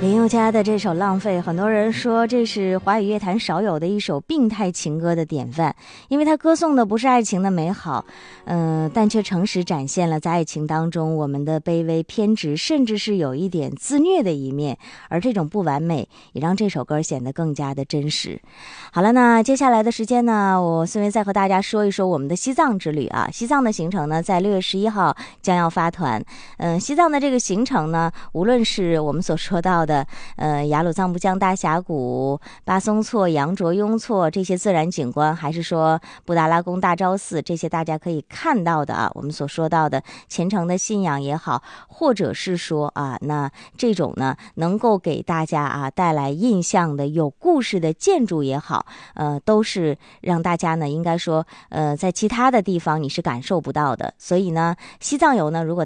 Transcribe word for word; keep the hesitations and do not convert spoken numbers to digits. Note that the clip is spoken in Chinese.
林宥嘉的这首《浪费》，很多人说这是华语乐坛少有的一首病态情歌的典范，因为它歌颂的不是爱情的美好，嗯、呃，但却诚实展现了在爱情当中我们的卑微、偏执，甚至是有一点自虐的一面。而这种不完美，也让这首歌显得更加的真实。好了，那接下来的时间呢，我孙维再和大家说一说我们的西藏之旅啊。西藏的行程呢，在六月十一号将要发团。嗯、呃，西藏的这个行程呢，无论是我们所说到的。呃，雅鲁藏布江大峡谷、巴松措、羊卓雍措这些自然景观，还是说布达拉宫、大昭寺这些大家可以看到的啊，我们所说到的虔诚的信仰也好，或者是说啊，那这种呢能够给大家啊带来印象的有故事的建筑也好，呃，都是让大家呢应该说呃在其他的地方你是感受不到的。所以呢，西藏游呢，如果